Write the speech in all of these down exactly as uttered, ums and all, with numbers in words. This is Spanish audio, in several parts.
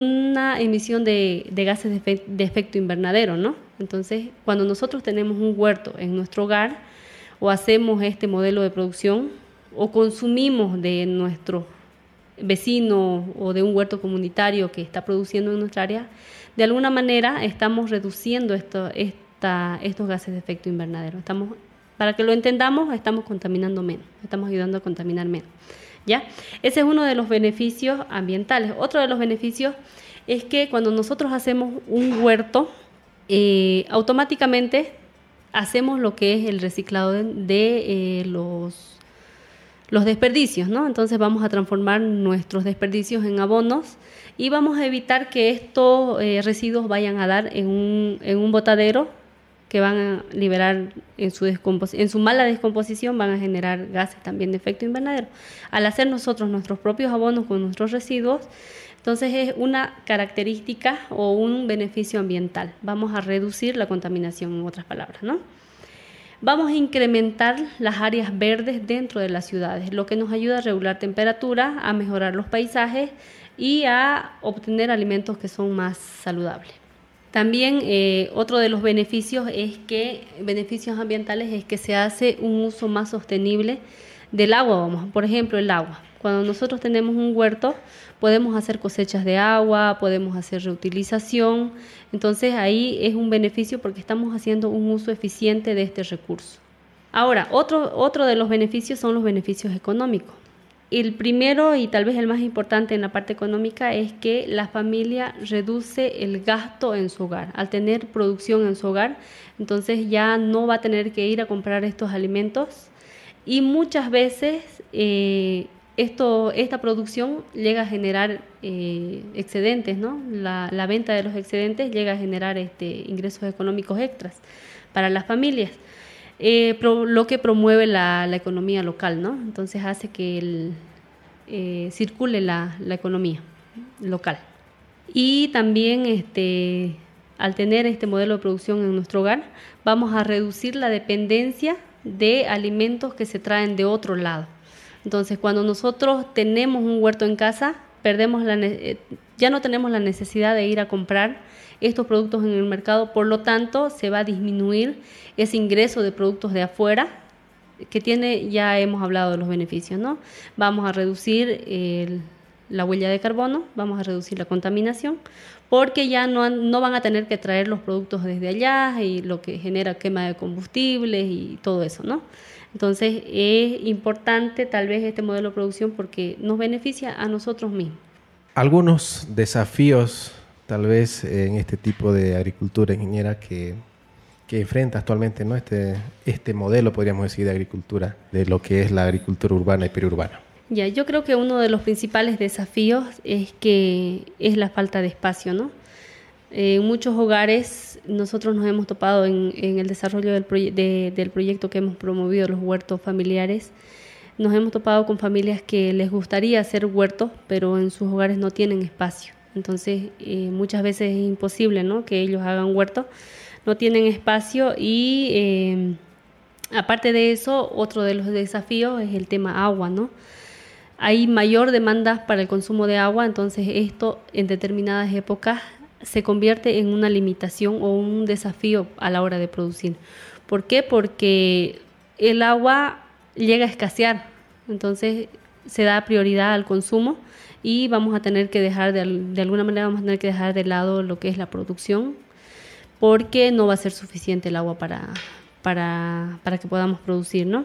una emisión de, de gases de, efe, de efecto invernadero, ¿no? Entonces, cuando nosotros tenemos un huerto en nuestro hogar o hacemos este modelo de producción o consumimos de nuestro vecino o de un huerto comunitario que está produciendo en nuestra área, de alguna manera estamos reduciendo esto, esta, estos gases de efecto invernadero. Estamos, para que lo entendamos, estamos contaminando menos, estamos ayudando a contaminar menos. ¿Ya? Ese es uno de los beneficios ambientales. Otro de los beneficios es que cuando nosotros hacemos un huerto, eh, automáticamente hacemos lo que es el reciclado de, de eh, los, los desperdicios, ¿no? Entonces vamos a transformar nuestros desperdicios en abonos y vamos a evitar que estos eh, residuos vayan a dar en un, en un botadero que van a liberar en su, en su mala descomposición, van a generar gases también de efecto invernadero. Al hacer nosotros nuestros propios abonos con nuestros residuos, entonces es una característica o un beneficio ambiental. Vamos a reducir la contaminación, en otras palabras, ¿no? Vamos a incrementar las áreas verdes dentro de las ciudades, lo que nos ayuda a regular temperatura, a mejorar los paisajes y a obtener alimentos que son más saludables. También eh, otro de los beneficios es que beneficios ambientales es que se hace un uso más sostenible del agua. Vamos, por ejemplo, el agua. Cuando nosotros tenemos un huerto, podemos hacer cosechas de agua, podemos hacer reutilización. Entonces ahí es un beneficio porque estamos haciendo un uso eficiente de este recurso. Ahora, otro, otro de los beneficios son los beneficios económicos. El primero y tal vez el más importante en la parte económica es que la familia reduce el gasto en su hogar. Al tener producción en su hogar, entonces ya no va a tener que ir a comprar estos alimentos y muchas veces eh, esto, esta producción llega a generar eh, excedentes, ¿no? La, la venta de los excedentes llega a generar este, ingresos económicos extras para las familias. Eh, pro, lo que promueve la, la economía local, ¿no? Entonces hace que el, eh, circule la, la economía local. Y también este, al tener este modelo de producción en nuestro hogar, vamos a reducir la dependencia de alimentos que se traen de otro lado. Entonces, cuando nosotros tenemos un huerto en casa, perdemos la, ya no tenemos la necesidad de ir a comprar estos productos en el mercado, por lo tanto se va a disminuir ese ingreso de productos de afuera que tiene, ya hemos hablado de los beneficios, ¿no? Vamos a reducir el, la huella de carbono, vamos a reducir la contaminación, porque ya no, han, no van a tener que traer los productos desde allá y lo que genera quema de combustibles y todo eso, ¿no? Entonces es importante tal vez este modelo de producción porque nos beneficia a nosotros mismos. Algunos desafíos tal vez en este tipo de agricultura ingeniera que, que enfrenta actualmente, ¿no? este, este modelo, podríamos decir, de agricultura, de lo que es la agricultura urbana y periurbana. Ya, yo creo que uno de los principales desafíos es que es la falta de espacio, ¿no? Eh, en muchos hogares nosotros nos hemos topado en, en el desarrollo del, proye- de, del proyecto que hemos promovido, los huertos familiares. Nos hemos topado con familias que les gustaría hacer huertos, pero en sus hogares no tienen espacio. Entonces, eh, muchas veces es imposible, ¿no?, que ellos hagan huertos, no tienen espacio y eh, aparte de eso, otro de los desafíos es el tema agua, ¿no? Hay mayor demanda para el consumo de agua, entonces esto en determinadas épocas se convierte en una limitación o un desafío a la hora de producir. ¿Por qué? Porque el agua llega a escasear, entonces se da prioridad al consumo y vamos a tener que dejar, de, de alguna manera vamos a tener que dejar de lado lo que es la producción, porque no va a ser suficiente el agua para, para, para que podamos producir, ¿no?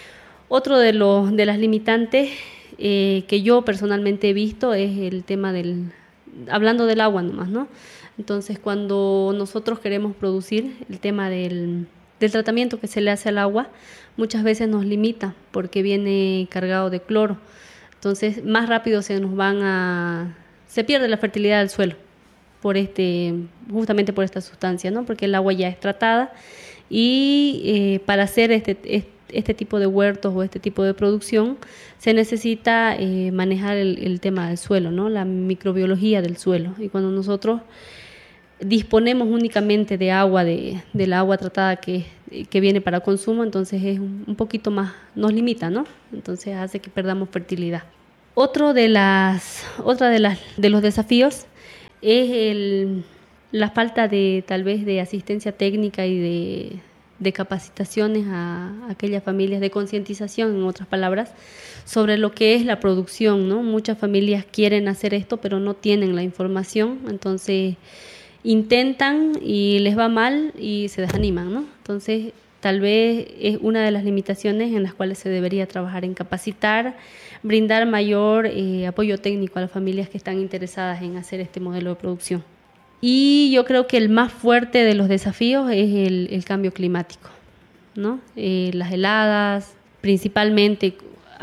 Otro de, los, de las limitantes eh, que yo personalmente he visto es el tema del, hablando del agua nomás, ¿no? Entonces, cuando nosotros queremos producir, el tema del, del tratamiento que se le hace al agua, muchas veces nos limita porque viene cargado de cloro. Entonces, más rápido se nos van a, se pierde la fertilidad del suelo por este, justamente por esta sustancia, ¿no? Porque el agua ya es tratada y eh, para hacer este, este, este tipo de huertos o este tipo de producción se necesita eh, manejar el, el tema del suelo, ¿no? La microbiología del suelo. Y cuando nosotros disponemos únicamente de agua, de, del agua tratada que, que viene para consumo, entonces es un, un poquito más, nos limita, ¿no? Entonces hace que perdamos fertilidad. Otro de las, otra de las, de los desafíos es el, la falta de tal vez de asistencia técnica y de, de capacitaciones a, a aquellas familias, de concientización, en otras palabras, sobre lo que es la producción, ¿no? Muchas familias quieren hacer esto, pero no tienen la información, entonces intentan y les va mal y se desaniman, ¿no? Entonces, tal vez es una de las limitaciones en las cuales se debería trabajar en capacitar, brindar mayor eh, apoyo técnico a las familias que están interesadas en hacer este modelo de producción. Y yo creo que el más fuerte de los desafíos es el, el cambio climático, ¿no? Eh, las heladas, principalmente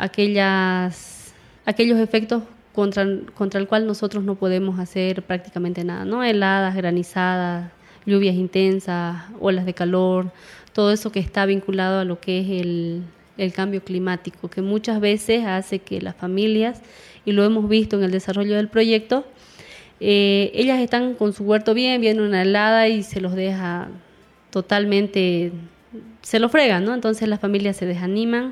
aquellas, aquellos efectos contra, contra el cual nosotros no podemos hacer prácticamente nada, ¿no? Heladas, granizadas, lluvias intensas, olas de calor, todo eso que está vinculado a lo que es el, el cambio climático, que muchas veces hace que las familias, y lo hemos visto en el desarrollo del proyecto, eh, ellas están con su huerto bien, viene una helada y se los deja totalmente, se lo fregan, ¿no? Entonces las familias se desaniman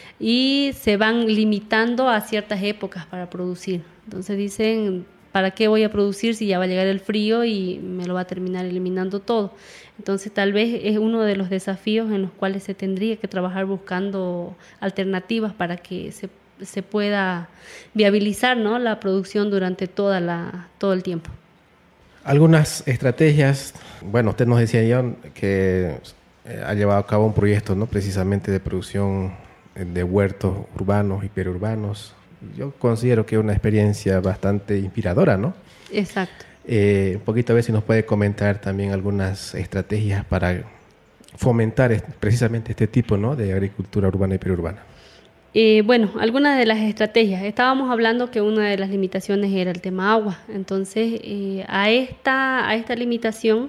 y se van limitando a ciertas épocas para producir. Entonces dicen, ¿para qué voy a producir si ya va a llegar el frío y me lo va a terminar eliminando todo? Entonces tal vez es uno de los desafíos en los cuales se tendría que trabajar buscando alternativas para que se, se pueda viabilizar, ¿no?, la producción durante toda la, todo el tiempo. Algunas estrategias, bueno, usted nos decía ya que ha llevado a cabo un proyecto, ¿no?, precisamente de producción de huertos urbanos y periurbanos. Yo considero que es una experiencia bastante inspiradora, ¿no? Exacto. Eh, un poquito a ver si nos puede comentar también algunas estrategias para fomentar est- precisamente este tipo, ¿no?, de agricultura urbana y periurbana. Eh, bueno, algunas de las estrategias. Estábamos hablando que una de las limitaciones era el tema agua. Entonces, eh, a esta, a esta limitación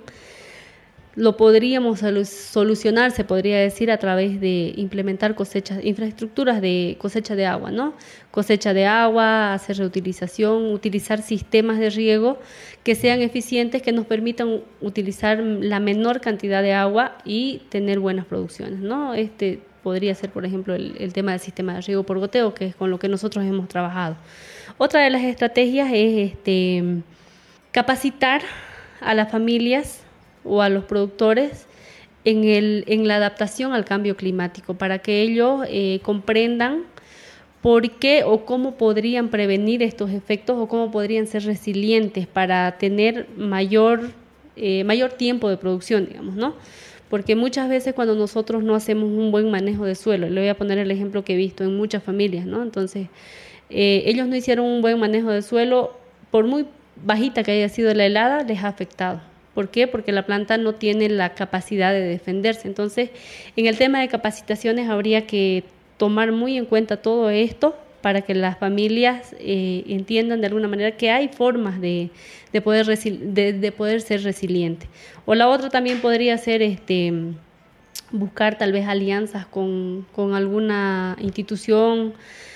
lo podríamos solucionar, se podría decir, a través de implementar cosechas, infraestructuras de cosecha de agua, ¿no? Cosecha de agua, hacer reutilización, utilizar sistemas de riego que sean eficientes, que nos permitan utilizar la menor cantidad de agua y tener buenas producciones, ¿no? Este podría ser, por ejemplo, el, el tema del sistema de riego por goteo, que es con lo que nosotros hemos trabajado. Otra de las estrategias es este, capacitar a las familias o a los productores en, el, en la adaptación al cambio climático, para que ellos eh, comprendan por qué o cómo podrían prevenir estos efectos o cómo podrían ser resilientes para tener mayor, eh, mayor tiempo de producción, digamos, ¿no? Porque muchas veces cuando nosotros no hacemos un buen manejo de suelo, le voy a poner el ejemplo que he visto en muchas familias, ¿no? Entonces, eh, ellos no hicieron un buen manejo de suelo, por muy bajita que haya sido la helada, les ha afectado. ¿Por qué? Porque la planta no tiene la capacidad de defenderse. Entonces, en el tema de capacitaciones habría que tomar muy en cuenta todo esto para que las familias eh, entiendan de alguna manera que hay formas de, de, poder, de, de poder ser resilientes. O la otra también podría ser este, buscar tal vez alianzas con, con alguna institución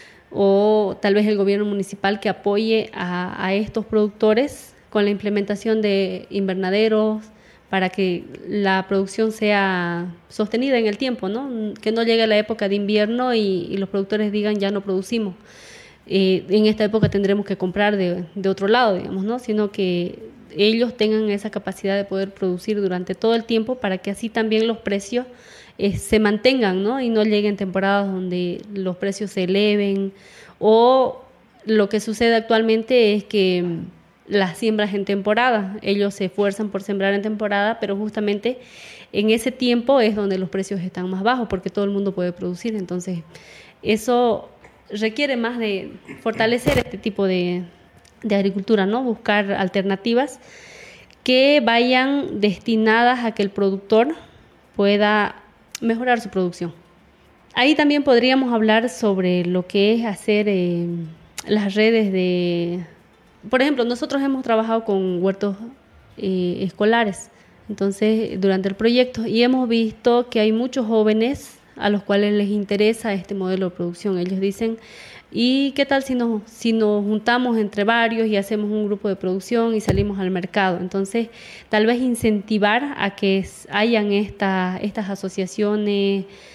o tal vez el gobierno municipal que apoye a, a estos productores con la implementación de invernaderos para que la producción sea sostenida en el tiempo, ¿no? Que no llegue la época de invierno y, y los productores digan ya no producimos. Eh, en esta época tendremos que comprar de, de otro lado, digamos, ¿no? Sino que ellos tengan esa capacidad de poder producir durante todo el tiempo para que así también los precios eh, se mantengan, ¿no? Y no lleguen temporadas donde los precios se eleven, o lo que sucede actualmente es que las siembras en temporada, ellos se esfuerzan por sembrar en temporada, pero justamente en ese tiempo es donde los precios están más bajos porque todo el mundo puede producir. Entonces eso requiere más de fortalecer este tipo de, de agricultura, ¿no? Buscar alternativas que vayan destinadas a que el productor pueda mejorar su producción. Ahí también podríamos hablar sobre lo que es hacer eh, las redes de... Por ejemplo, nosotros hemos trabajado con huertos eh, escolares, entonces durante el proyecto, y hemos visto que hay muchos jóvenes a los cuales les interesa este modelo de producción. Ellos dicen, ¿y qué tal si nos, si nos juntamos entre varios y hacemos un grupo de producción y salimos al mercado? Entonces, tal vez incentivar a que hayan esta, estas asociaciones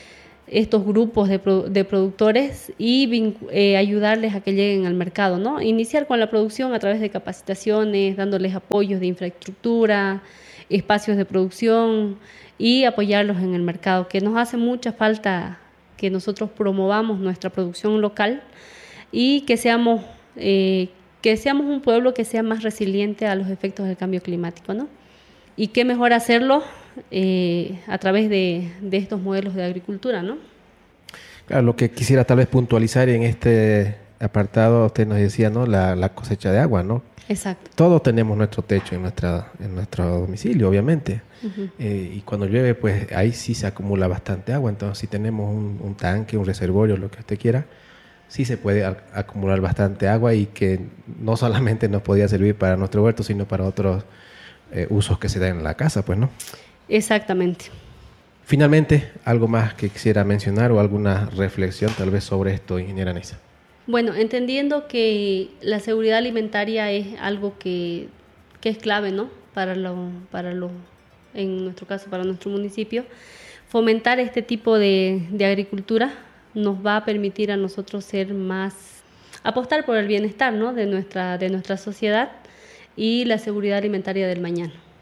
estos grupos de, pro, de productores y vincu, eh, ayudarles a que lleguen al mercado, ¿no? Iniciar con la producción a través de capacitaciones, dándoles apoyos de infraestructura, espacios de producción y apoyarlos en el mercado, que nos hace mucha falta que nosotros promovamos nuestra producción local y que seamos, eh, que seamos un pueblo que sea más resiliente a los efectos del cambio climático, ¿no? Y qué mejor hacerlo eh, a través de, de estos modelos de agricultura, ¿no? Claro, lo que quisiera tal vez puntualizar en este apartado, usted nos decía, ¿no? La, la cosecha de agua, ¿no? Exacto. Todos tenemos nuestro techo en, nuestra, en nuestro domicilio, obviamente. Uh-huh. Eh, y cuando llueve, pues ahí sí se acumula bastante agua. Entonces, si tenemos un, un tanque, un reservorio, lo que usted quiera, sí se puede a, acumular bastante agua y que no solamente nos podía servir para nuestro huerto, sino para otros eh, usos que se dan en la casa, pues, ¿no? Exactamente. Finalmente, ¿algo más que quisiera mencionar o alguna reflexión tal vez sobre esto, ingeniera Neisa? Bueno, entendiendo que la seguridad alimentaria es algo que, que es clave, ¿no? Para lo, para lo, en nuestro caso, para nuestro municipio, fomentar este tipo de, de agricultura nos va a permitir a nosotros ser más, apostar por el bienestar, ¿no? de nuestra, de nuestra sociedad y la seguridad alimentaria del mañana.